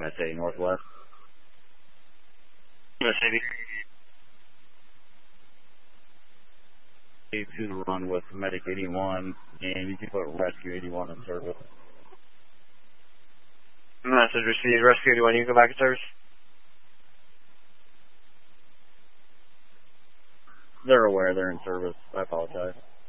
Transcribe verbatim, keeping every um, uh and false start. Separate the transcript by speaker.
Speaker 1: M S A Northwest.
Speaker 2: M S A.
Speaker 1: To the run with Medic eighty-one, and you can put Rescue eighty-one in service.
Speaker 2: Message received. Rescue eighty-one, you can go back in service?
Speaker 1: They're aware they're in service. I apologize.